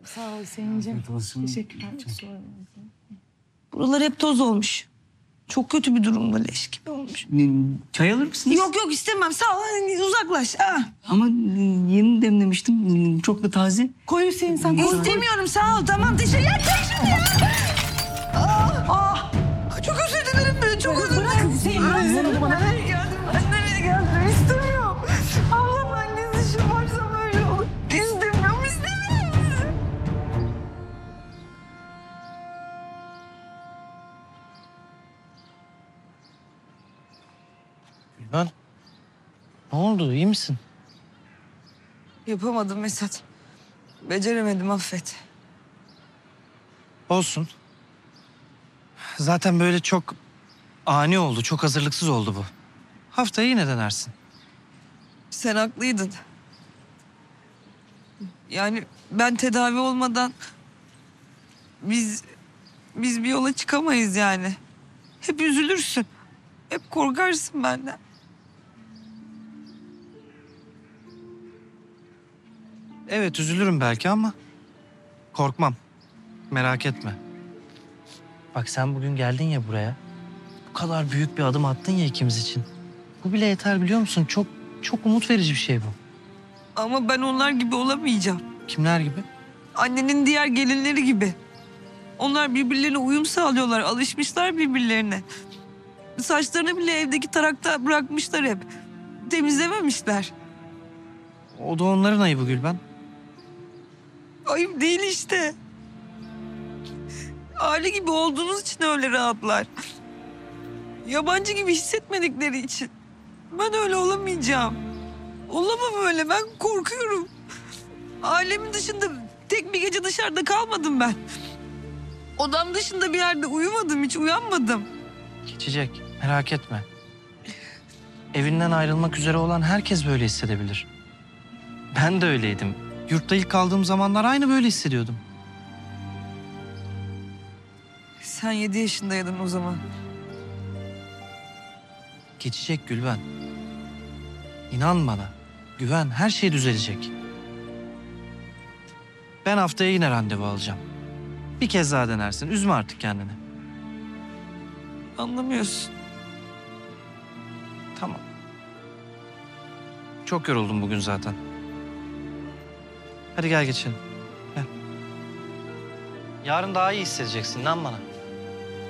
Sağ ol Hüseyin'ciğim. Afiyet olsun. Teşekkürler. Çok sağ ol. Buralar hep toz olmuş. Çok kötü bir durumda, leş gibi olmuş. Çay alır mısınız? Yok yok istemem, sağ ol. Uzaklaş. Ama yeni demlemiştim. Çok da taze. Koy Hüseyin sen. İstemiyorum, sağ ol. Tamam, teşekkür ederim. Şimdi ya. Çok özür dilerim ben, çok özür dilerim. Bırak Hüseyin, bırak. Nereye geldim? Ben nereye geldim? İstemiyorum. Ablam annesi işim varsa böyle olur. İstemiyorum, istemiyorum. Gülben, ne oldu? İyi misin? Yapamadım Mesut. Beceremedim, affet. Olsun. Zaten böyle çok ani oldu, çok hazırlıksız oldu bu. Haftaya yine denersin. Sen haklıydın. Yani ben tedavi olmadan biz bir yola çıkamayız yani. Hep üzülürsün. Hep korkarsın benden. Evet, üzülürüm belki ama korkmam. Merak etme. Bak sen bugün geldin ya buraya. Bu kadar büyük bir adım attın ya ikimiz için. Bu bile yeter biliyor musun? Çok çok umut verici bir şey bu. Ama ben onlar gibi olamayacağım. Kimler gibi? Annenin diğer gelinleri gibi. Onlar birbirlerine uyum sağlıyorlar. Alışmışlar birbirlerine. Saçlarını bile evdeki tarakta bırakmışlar hep. Temizlememişler. O da onların ayıbı Gülben. Ayıp değil işte. Aile gibi olduğunuz için öyle rahatlar. Yabancı gibi hissetmedikleri için. Ben öyle olamayacağım. Olamam öyle, ben korkuyorum. Ailemin dışında tek bir gece dışarıda kalmadım ben. Odam dışında bir yerde uyumadım, hiç uyanmadım. Geçecek, merak etme. Evinden ayrılmak üzere olan herkes böyle hissedebilir. Ben de öyleydim. Yurtta ilk kaldığım zamanlar aynı böyle hissediyordum. Sen 7 yaşındaydın o zaman. Geçecek Gülben. İnan bana, güven, her şey düzelecek. Ben haftaya yine randevu alacağım. Bir kez daha denersin, üzme artık kendini. Anlamıyorsun. Tamam. Çok yoruldum bugün zaten. Hadi gel geçelim. Gel. Yarın daha iyi hissedeceksin, inan bana.